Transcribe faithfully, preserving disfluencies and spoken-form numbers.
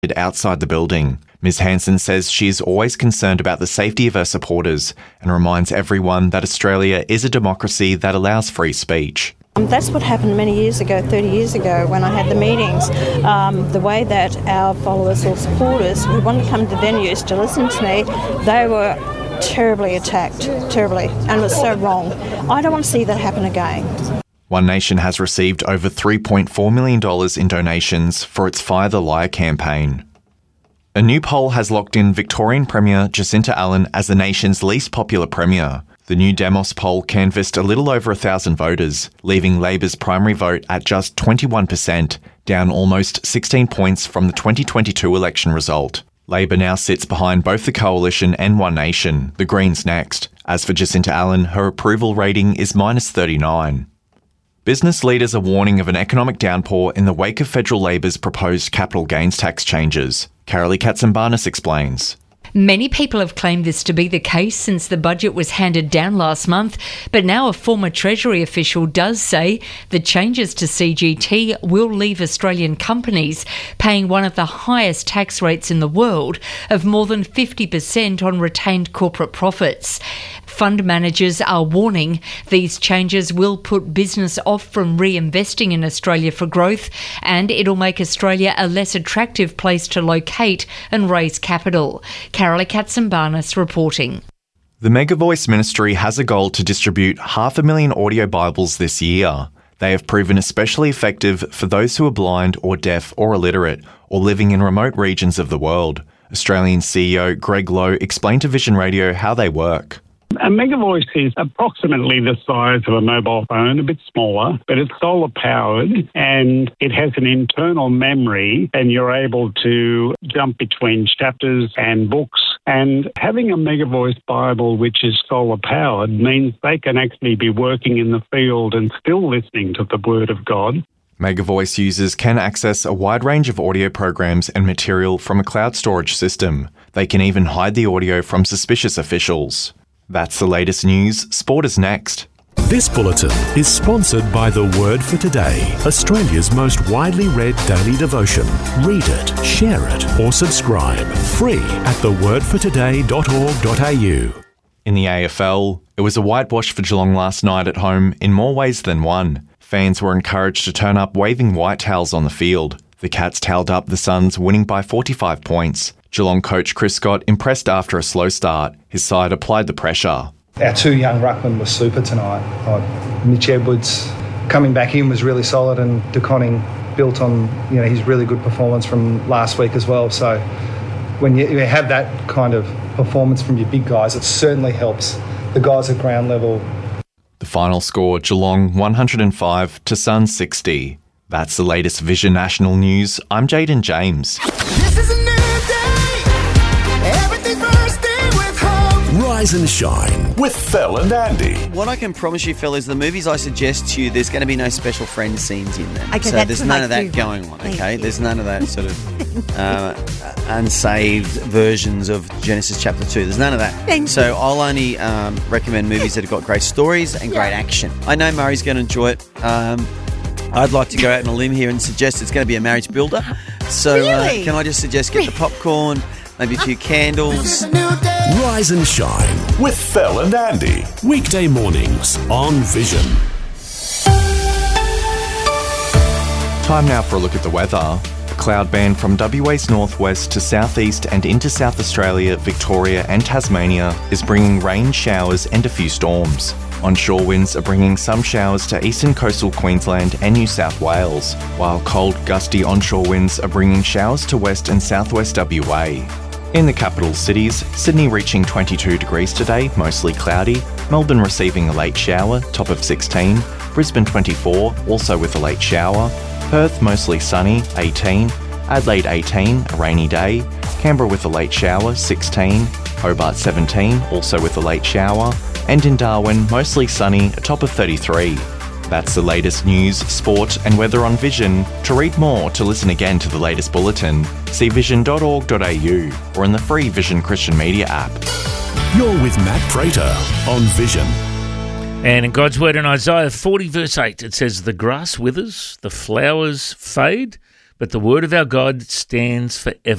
outside the building. Miz Hanson says she is always concerned about the safety of her supporters and reminds everyone that Australia is a democracy that allows free speech. Um, that's what happened many years ago, thirty years ago, when I had the meetings. Um, the way that our followers or supporters who wanted to come to venues to listen to me, they were terribly attacked, terribly, and it was so wrong. I don't want to see that happen again. One Nation has received over three point four million dollars in donations for its Fire the Liar campaign. A new poll has locked in Victorian Premier Jacinta Allan as the nation's least popular premier. The new Demos poll canvassed a little over one thousand voters, leaving Labor's primary vote at just twenty-one percent, down almost sixteen points from the twenty twenty-two election result. Labor now sits behind both the Coalition and One Nation, the Greens next. As for Jacinta Allan, her approval rating is minus thirty-nine. Business leaders are warning of an economic downpour in the wake of federal Labor's proposed capital gains tax changes. Carolee Katsimbarnis explains. Many people have claimed this to be the case since the budget was handed down last month, but now a former Treasury official does say the changes to C G T will leave Australian companies paying one of the highest tax rates in the world of more than fifty percent on retained corporate profits. Fund managers are warning these changes will put business off from reinvesting in Australia for growth, and it'll make Australia a less attractive place to locate and raise capital. Carolee Katsimbarnis reporting. The Mega Voice Ministry has a goal to distribute half a million audio Bibles this year. They have proven especially effective for those who are blind or deaf or illiterate or living in remote regions of the world. Australian C E O Greg Lowe explained to Vision Radio how they work. A Mega Voice is approximately the size of a mobile phone, a bit smaller, but it's solar powered and it has an internal memory, and you're able to jump between chapters and books. And having a Mega Voice Bible which is solar powered means they can actually be working in the field and still listening to the Word of God. Mega Voice users can access a wide range of audio programs and material from a cloud storage system. They can even hide the audio from suspicious officials. That's the latest news. Sport is next. This bulletin is sponsored by The Word for Today, Australia's most widely read daily devotion. Read it, share it, or subscribe. Free at the word for today dot org dot a u. In the A F L, it was a whitewash for Geelong last night at home in more ways than one. Fans were encouraged to turn up waving white towels on the field. The Cats towelled up the Suns, winning by forty-five points. Geelong coach Chris Scott impressed after a slow start. His side applied the pressure. Our two young ruckmen were super tonight. Uh, Mitch Edwards coming back in was really solid, and De Koning built on you know his really good performance from last week as well. So when you, you have that kind of performance from your big guys, it certainly helps the guys at ground level. The final score, Geelong one hundred five to Suns sixty. That's the latest Vision National News. I'm Jaden James. This is a new day. Everything bursting with hope. Rise and shine with Phil and Andy. What I can promise you, Phil, is the movies I suggest to you, there's going to be no special friend scenes in them. Okay, so that's there's what none I of that do. going on, Thank okay? you. There's none of that sort of uh, unsaved versions of Genesis chapter two. There's none of that. Thank so I'll only um, recommend movies that have got great stories and great Yeah. action. I know Murray's going to enjoy it. Um, I'd like to go out on a limb here and suggest it's going to be a marriage builder. So Really? uh, can I just suggest get the popcorn, maybe a few candles. Rise and shine with Phil and Andy. Weekday mornings on Vision. Time now for a look at the weather. A cloud band from W A's northwest to southeast and into South Australia, Victoria and Tasmania is bringing rain, showers and a few storms. Onshore winds are bringing some showers to eastern coastal Queensland and New South Wales, while cold, gusty onshore winds are bringing showers to west and southwest W A. In the capital cities, Sydney reaching twenty-two degrees today, mostly cloudy, Melbourne receiving a late shower, top of sixteen, Brisbane twenty-four, also with a late shower, Perth mostly sunny, eighteen, Adelaide eighteen, a rainy day, Canberra with a late shower, sixteen, Hobart seventeen, also with a late shower, and in Darwin, mostly sunny, a top of thirty-three. That's the latest news, sport and weather on Vision. To read more, to listen again to the latest bulletin, see vision dot org dot a u or in the free Vision Christian Media app. You're with Matt Prater on Vision. And in God's word in Isaiah forty verse eight, it says, "The grass withers, the flowers fade, but the word of our God stands forever."